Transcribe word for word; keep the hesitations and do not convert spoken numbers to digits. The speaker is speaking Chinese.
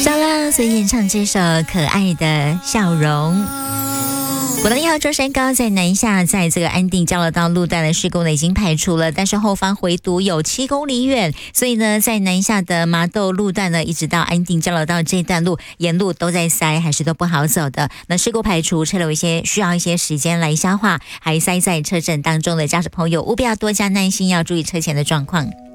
莎拉所演唱这首《可爱的笑容》。国道一号中山高在南下，在这个安定交流道路段的事故呢已经排除了，但是后方回堵有七公里远，所以呢在南下的麻豆路段呢一直到安定交流道这段路沿路都在塞，还是都不好走的。那事故排除，车流一些需要一些时间来消化，还塞在车阵当中的驾驶朋友务必要多加耐心，要注意车前的状况。